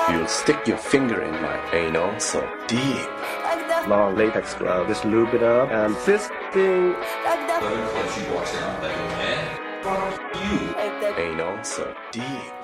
You stick your finger in my anal so deep. Long latex glove. Just lube it up and fisting. Anal so deep.